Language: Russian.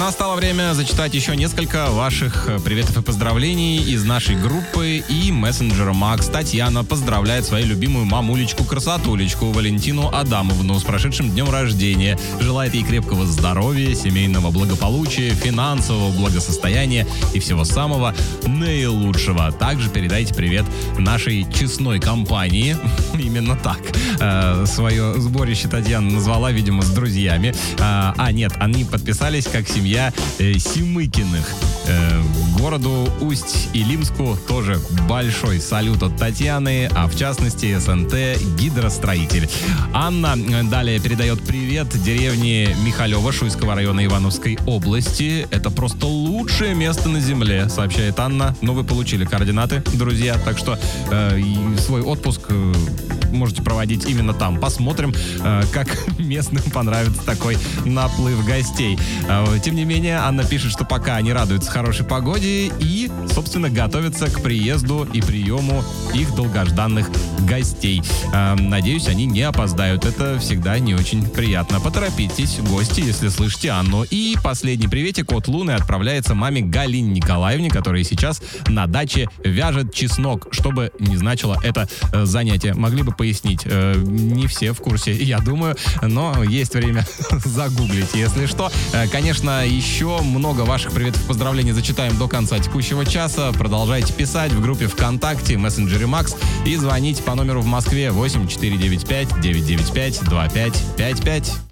Настало время зачитать еще несколько ваших приветов и поздравлений из нашей группы и мессенджера Макс. Татьяна поздравляет свою любимую мамулечку-красотулечку Валентину Адамовну с прошедшим днем рождения. Желает ей крепкого здоровья, семейного благополучия, финансового благосостояния и всего самого наилучшего. Также передайте привет нашей честной компании. Именно так. Свое сборище Татьяна назвала, видимо, с друзьями. Нет, они подписались как семья Семыкиных. Городу Усть-Илимску тоже большой салют от Татьяны, а в частности СНТ «Гидростроитель». Анна далее передает привет деревне Михалева Шуйского района Ивановской области. Это просто лучшее место на земле, сообщает Анна. Но вы получили координаты, друзья, так что свой отпуск можете проводить именно там. Посмотрим, как местным понравится такой наплыв гостей. Тем не менее, Анна пишет, что пока они радуются хорошей погоде и, собственно, готовятся к приезду и приему их долгожданных гостей. Надеюсь, они не опоздают. Это всегда не очень приятно. Поторопитесь, гости, если слышите Анну. И последний приветик от Луны отправляется маме Галине Николаевне, которая сейчас на даче вяжет чеснок, чтобы не значило это занятие. Могли бы пояснить? Не все в курсе, я думаю, но есть время загуглить, если что. Конечно, еще много ваших приветов и поздравлений зачитаем до конца текущего часа. Продолжайте писать в группе ВКонтакте, мессенджере Макс и звонить по номеру в Москве 8495 995 2555.